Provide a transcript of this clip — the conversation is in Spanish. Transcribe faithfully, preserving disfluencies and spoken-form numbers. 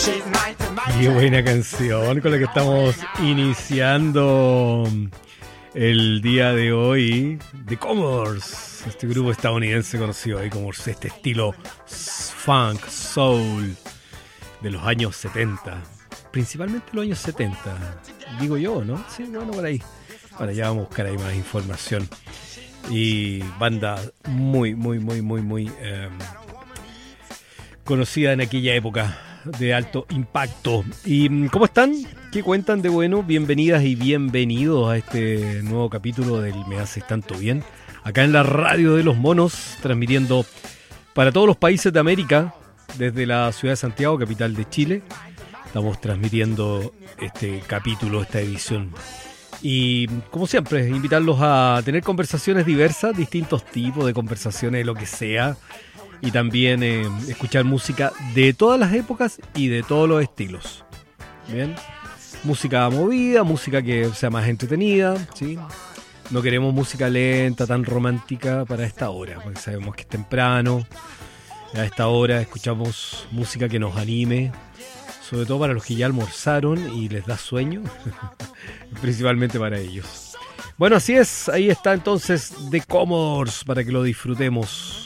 Qué buena canción con la que estamos iniciando el día de hoy. The Commodores, este grupo estadounidense conocido ahí como este estilo funk, soul de los años setenta. Principalmente los años setenta, digo yo, ¿no? Sí, bueno, por ahí. Bueno, ya vamos a buscar ahí más información. Y banda muy, muy, muy, muy, muy eh, conocida en aquella época, de alto impacto. ¿Y cómo están? ¿Qué cuentan de bueno? Bienvenidas y bienvenidos a este nuevo capítulo del Me Haces Tanto Bien, acá en la Radio de los Monos, transmitiendo para todos los países de América, desde la ciudad de Santiago, capital de Chile. Estamos transmitiendo este capítulo, esta edición. Y como siempre, invitarlos a tener conversaciones diversas, distintos tipos de conversaciones, lo que sea. Y también eh, escuchar música de todas las épocas y de todos los estilos. Bien, música movida, música que sea más entretenida, ¿sí? No queremos música lenta, tan romántica para esta hora, porque sabemos que es temprano. A esta hora escuchamos música que nos anime, sobre todo para los que ya almorzaron y les da sueño, principalmente para ellos. Bueno, así es, ahí está entonces The Commodores para que lo disfrutemos.